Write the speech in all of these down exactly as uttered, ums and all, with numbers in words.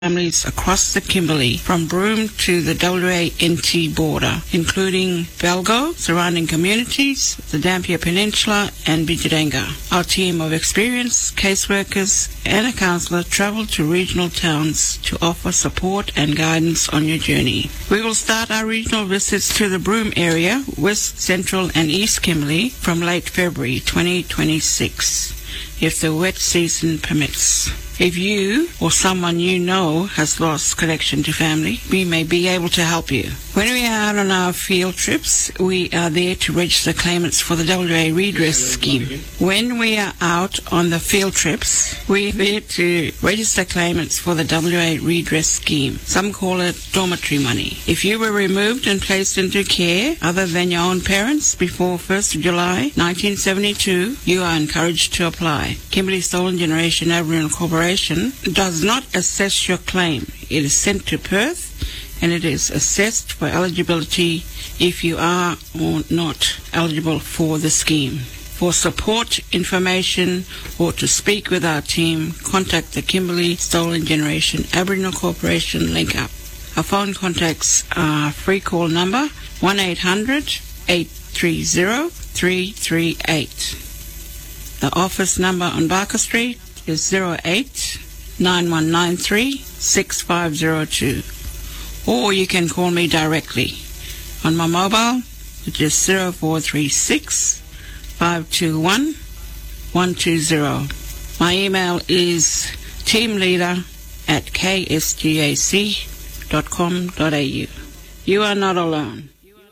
families across the Kimberley, from Broome to the W A N T border, including Belgo, surrounding communities, the Dampier Peninsula, and Bijadanga. Our team of experienced caseworkers and a counsellor travel to regional towns to offer support and guidance on your journey. We will start our regional visits to the Broome area, West Central and East Kimberley, from late February twenty twenty-six, if the wet season permits. If you or someone you know has lost connection to family, we may be able to help you. When we are out on our field trips, we are there to register claimants for the W A Redress Scheme. When we are out on the field trips, we are there to register claimants for the W A Redress Scheme. Some call it dormitory money. If you were removed and placed into care other than your own parents before first of July nineteen seventy-two, you are encouraged to apply. Kimberley Stolen Generation Aboriginal Corporation does not assess your claim. It is sent to Perth and it is assessed for eligibility if you are or not eligible for the scheme. For support, information, or to speak with our team, contact the Kimberley Stolen Generation Aboriginal Corporation link up. Our phone contacts are free call number one eight hundred, eight three zero, three three eight. The office number on Barker Street is zero eight nine one nine three six five zero two, or you can call me directly on my mobile, which is zero four three six five two one one two zero. My email is teamleader at k s g a c dot com dot a u. You are not alone.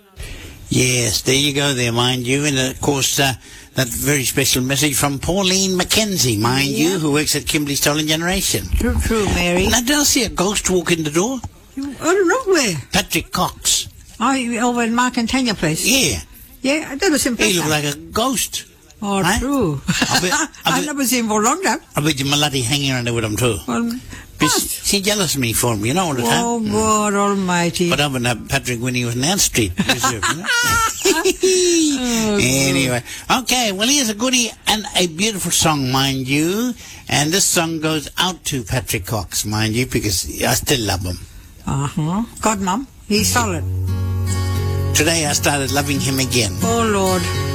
Yes, there you go there, mind you, and of course uh, that very special message from Pauline Mackenzie, mind yeah. you, who works at Kimberley Stolen Generation. True, true, Mary. Now, did I see a ghost walk in the door? You, I don't know where. Patrick Cox. Oh, over in Mark and Tanya place? Yeah. Yeah, that was impressive. He looked like a ghost. Oh, right? True. I bet, I bet, I've never seen him for a long time. I bet you my laddie hanging around there with him too. Well, She's jealous of me for him, you know, all the time. Oh, God mm. almighty. But I wouldn't have Patrick when he was in Ann Street Reserve, you know? oh, anyway. Okay, well, here's a goodie and a beautiful song, mind you. And this song goes out to Patrick Cox, mind you, because I still love him. Uh-huh. God, Mum, he's solid. Today I started loving him again. Oh, Lord.